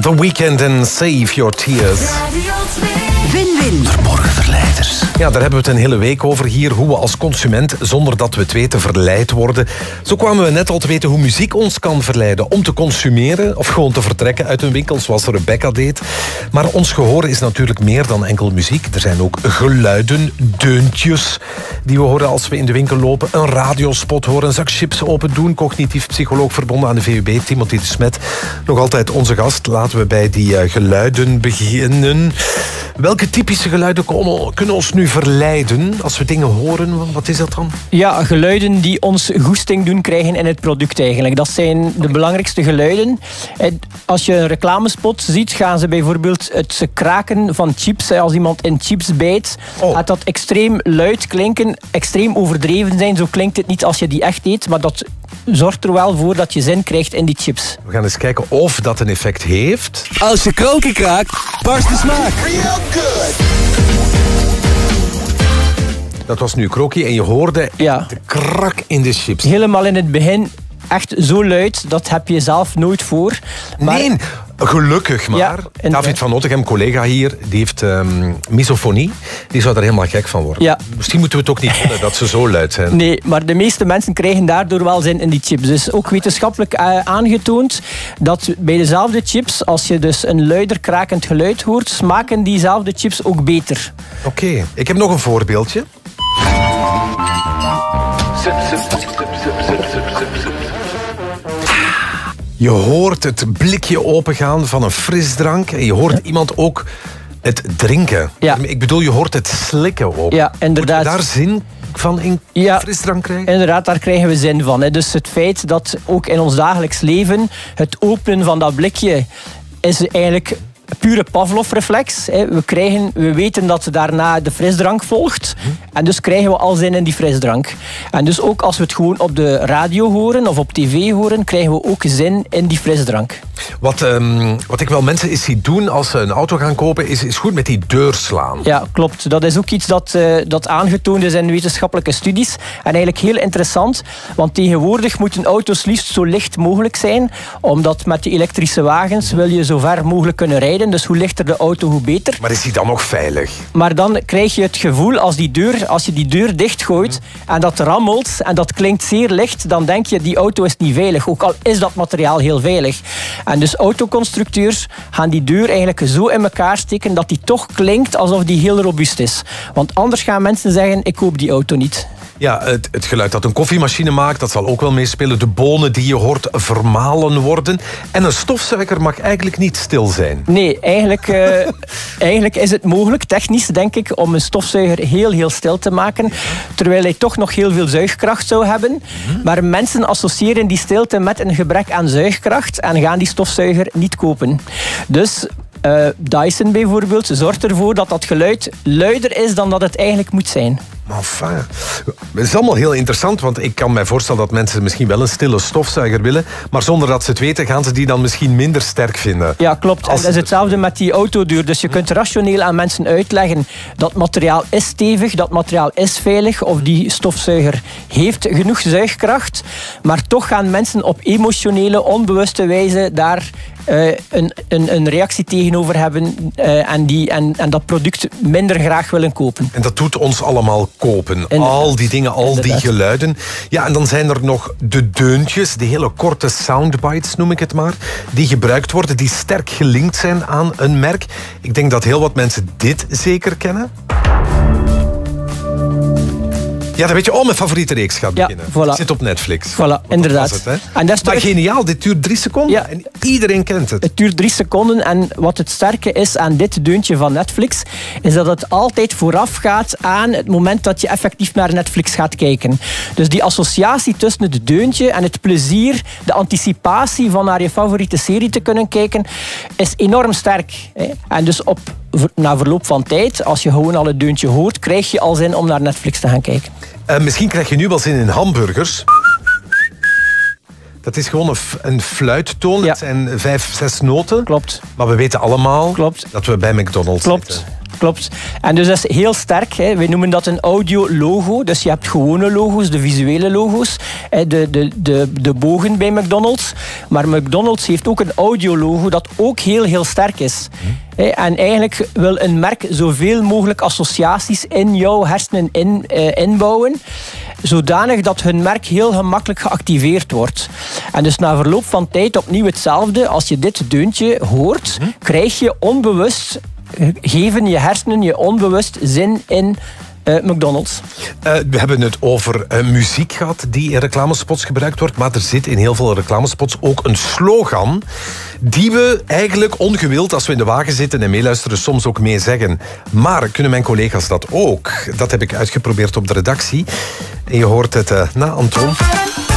The Weeknd en Save Your Tears. Win-win. Verborgen verleiders. Ja, daar hebben we het een hele week over hier. Hoe we als consument, zonder dat we het weten, verleid worden. Zo kwamen we net al te weten hoe muziek ons kan verleiden om te consumeren of gewoon te vertrekken uit een winkel, zoals Rebecca deed. Maar ons gehoor is natuurlijk meer dan enkel muziek. Er zijn ook geluiden, deuntjes die we horen als we in de winkel lopen. Een radiospot horen, een zak chips open doen. Cognitief psycholoog verbonden aan de VUB, Timothy de Smet. Nog altijd onze gast. Laten we bij die geluiden beginnen. Welke typische geluiden kunnen ons nu verleiden als we dingen horen? Wat is dat dan? Ja, geluiden die ons goesting doen krijgen in het product eigenlijk. Dat zijn de belangrijkste geluiden. Als je een reclamespot ziet, gaan ze bijvoorbeeld het kraken van chips. Als iemand in chips bijt, gaat dat extreem luid klinken, extreem overdreven zijn. Zo klinkt het niet als je die echt eet, maar dat zorgt er wel voor dat je zin krijgt in die chips. We gaan eens kijken of dat een effect heeft. Als je kroken kraakt, barst de smaak. Dat was nu Krokie en je hoorde de krak in de chips. Helemaal in het begin echt zo luid, dat heb je zelf nooit voor. Maar nee, gelukkig maar. Ja, David van Nottegem, collega hier, die heeft misofonie. Die zou daar helemaal gek van worden. Ja. Misschien moeten we het ook niet willen dat ze zo luid zijn. Nee, maar de meeste mensen krijgen daardoor wel zin in die chips. Dus ook wetenschappelijk aangetoond dat bij dezelfde chips, als je dus een luider krakend geluid hoort, smaken diezelfde chips ook beter. Oké, ik heb nog een voorbeeldje. Je hoort het blikje opengaan van een frisdrank en je hoort iemand ook het drinken. Ja. Ik bedoel, je hoort het slikken ook. Ja, inderdaad. Moet je daar zin van in frisdrank krijgen? Inderdaad, daar krijgen we zin van. Dus het feit dat ook in ons dagelijks leven het openen van dat blikje is eigenlijk pure Pavlov-reflex. We weten dat daarna de frisdrank volgt. En dus krijgen we al zin in die frisdrank. En dus ook als we het gewoon op de radio horen of op tv horen, krijgen we ook zin in die frisdrank. Wat ik wel mensen is zie doen als ze een auto gaan kopen, is goed met die deur slaan. Ja, klopt. Dat is ook iets dat aangetoond is in wetenschappelijke studies. En eigenlijk heel interessant, want tegenwoordig moeten auto's liefst zo licht mogelijk zijn, omdat met die elektrische wagens wil je zo ver mogelijk kunnen rijden. Dus hoe lichter de auto, hoe beter. Maar is die dan nog veilig? Maar dan krijg je het gevoel, als je die deur dichtgooit en dat rammelt en dat klinkt zeer licht, dan denk je, die auto is niet veilig. Ook al is dat materiaal heel veilig. En dus autoconstructeurs gaan die deur eigenlijk zo in elkaar steken dat die toch klinkt alsof die heel robuust is. Want anders gaan mensen zeggen, ik koop die auto niet. Ja, het geluid dat een koffiemachine maakt, dat zal ook wel meespelen. De bonen die je hoort vermalen worden. En een stofzuiger mag eigenlijk niet stil zijn. Nee, eigenlijk is het mogelijk, technisch denk ik, om een stofzuiger heel, heel stil te maken. Terwijl hij toch nog heel veel zuigkracht zou hebben. Maar mensen associëren die stilte met een gebrek aan zuigkracht en gaan die stofzuiger niet kopen. Dus Dyson bijvoorbeeld zorgt ervoor dat dat geluid luider is dan dat het eigenlijk moet zijn. Maar enfin, het is allemaal heel interessant, want ik kan mij voorstellen dat mensen misschien wel een stille stofzuiger willen, maar zonder dat ze het weten, gaan ze die dan misschien minder sterk vinden. Ja, klopt. En dat is hetzelfde met die autodeur. Dus je kunt rationeel aan mensen uitleggen dat materiaal is stevig, dat materiaal is veilig, of die stofzuiger heeft genoeg zuigkracht. Maar toch gaan mensen op emotionele, onbewuste wijze daar een reactie tegenover hebben en dat product minder graag willen kopen. En dat doet ons allemaal kopen. Inderdaad. Al die dingen, al die geluiden. Ja, en dan zijn er nog de deuntjes, de hele korte soundbites noem ik het maar, die gebruikt worden, die sterk gelinkt zijn aan een merk. Ik denk dat heel wat mensen dit zeker kennen. Ja, dan weet je, mijn favoriete reeks gaat beginnen. Voilà. Het zit op Netflix. Voilà, inderdaad. Het, hè? En dat is maar geniaal, dit duurt 3 seconden. Ja. En iedereen kent het. Het duurt 3 seconden en wat het sterke is aan dit deuntje van Netflix, is dat het altijd vooraf gaat aan het moment dat je effectief naar Netflix gaat kijken. Dus die associatie tussen het deuntje en het plezier, de anticipatie van naar je favoriete serie te kunnen kijken, is enorm sterk. En dus na verloop van tijd, als je gewoon al het deuntje hoort, krijg je al zin om naar Netflix te gaan kijken. Misschien krijg je nu wel zin in hamburgers. Dat is gewoon een fluittoon. Ja. Het zijn 5, 6 noten. Klopt. Maar we weten allemaal dat we bij McDonald's zitten. Klopt. En dus dat is heel sterk. Hè. Wij noemen dat een audio-logo. Dus je hebt gewone logo's, de visuele logo's. De bogen bij McDonald's. Maar McDonald's heeft ook een audio-logo dat ook heel sterk is. En eigenlijk wil een merk zoveel mogelijk associaties in jouw hersenen inbouwen, zodanig dat hun merk heel gemakkelijk geactiveerd wordt. En dus na verloop van tijd opnieuw hetzelfde. Als je dit deuntje hoort, krijg je onbewust, geven je hersenen je onbewust zin in McDonald's. We hebben het over muziek gehad die in reclamespots gebruikt wordt, maar er zit in heel veel reclamespots ook een slogan die we eigenlijk ongewild, als we in de wagen zitten en meeluisteren, soms ook mee zeggen. Maar kunnen mijn collega's dat ook? Dat heb ik uitgeprobeerd op de redactie. En je hoort het na Anton.